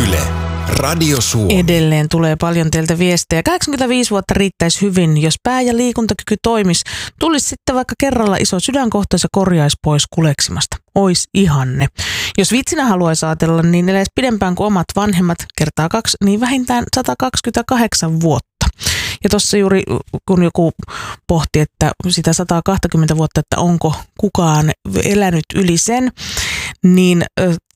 Yle, Radio Suomi. Edelleen tulee paljon teiltä viestejä. 85 vuotta riittäisi hyvin, jos pää- ja liikuntakyky toimisi. Tulisi sitten vaikka kerralla iso sydänkohtaus ja korjaisi pois kuleksimasta. Ois ihanne. Jos vitsinä haluaisi ajatella, niin eläisi pidempään kuin omat vanhemmat, kertaa 2, niin vähintään 128 vuotta. Ja tuossa juuri kun joku pohti, että sitä 120 vuotta, että onko kukaan elänyt yli sen, niin